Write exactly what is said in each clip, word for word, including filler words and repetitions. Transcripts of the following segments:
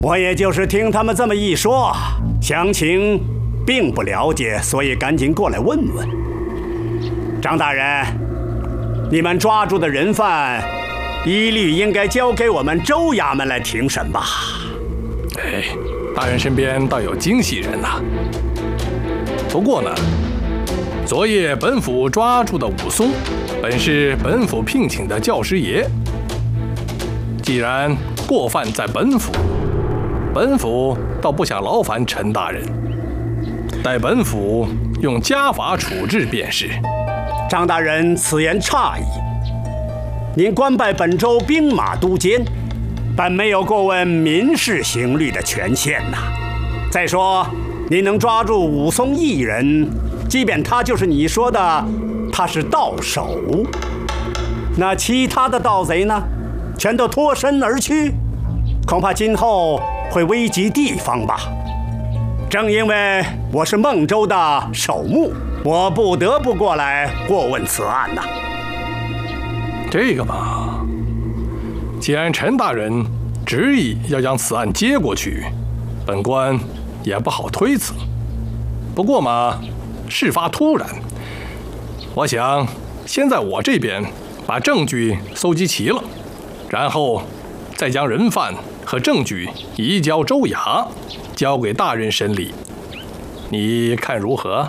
我也就是听他们这么一说，详情并不了解，所以赶紧过来问问。张大人，你们抓住的人犯，一律应该交给我们州衙门来庭审吧？ 哎，大人身边倒有惊喜人呐、啊。不过呢，昨夜本府抓住的武松，本是本府聘请的教师爷。既然过犯在本府，本府倒不想劳烦陈大人，待本府用家法处置便是。 张大人此言差矣。您官拜本州兵马都监，本没有过问民事刑律的权限呐。再说，您能抓住武松一人，即便他就是你说的他是盗手，那其他的盗贼呢，全都脱身而去，恐怕今后会危及地方吧。正因为我是孟州的首目，我不得不过来过问此案呐。 这个嘛，既然陈大人执意要将此案接过去，本官也不好推辞。不过嘛，事发突然，我想先在我这边把证据搜集齐了，然后再将人犯和证据移交州衙，交给大人审理。你看如何？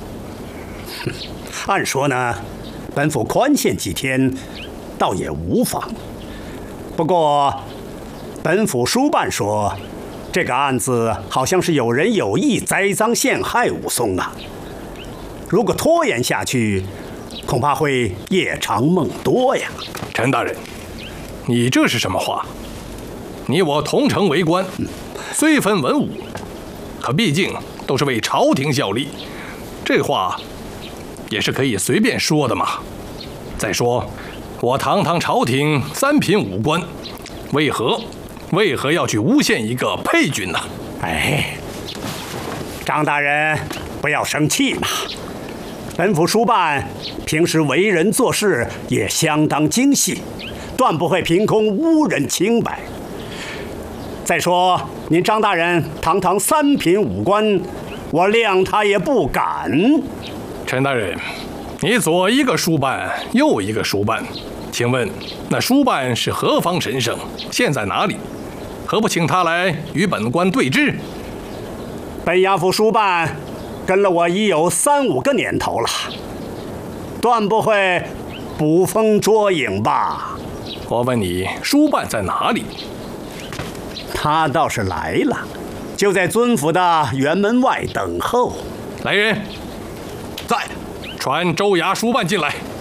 按说呢，本府宽限几天，倒也无妨。不过，本府书办说，这个案子好像是有人有意栽赃陷害武松啊。如果拖延下去，恐怕会夜长梦多呀。 陈大人，你这是什么话？你我同城为官，虽分文武，可毕竟都是为朝廷效力，这话也是可以随便说的嘛。再说，我堂堂朝廷三品武官，为何为何要去诬陷一个配军呢？ 哎，张大人不要生气嘛。本府书办平时为人做事也相当精细，断不会凭空污人清白。再说，您张大人堂堂三品武官，我谅他也不敢。 陈大人，你左一个书办，右一个书办，请问那书办是何方神圣？现在哪里？何不请他来与本官对质？ 本衙府书办跟了我已有三五个年头了，断不会捕风捉影吧？ 我问你，书办在哪里？ 他倒是来了，就在尊府的辕门外等候。 来人，在，传州衙书办进来。